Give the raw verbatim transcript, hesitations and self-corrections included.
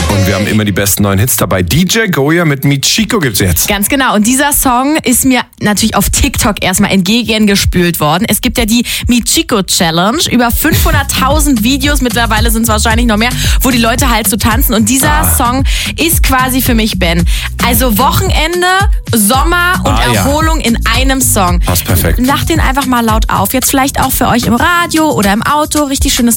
Und wir haben immer die besten neuen Hits dabei. D J Goya mit Michiko gibt's jetzt. Ganz genau. Und dieser Song ist mir natürlich auf TikTok erstmal entgegengespült worden. Es gibt ja die Michiko Challenge. Über fünfhunderttausend Videos, mittlerweile sind es wahrscheinlich noch mehr, wo die Leute halt so tanzen. Und dieser ah. Song ist quasi für mich, Ben. Also Wochenende, Sommer und ah, Erholung ja. in einem Song. Passt perfekt. Lacht den einfach mal laut auf. Jetzt vielleicht auch für euch im Radio oder im Auto. Richtig schönes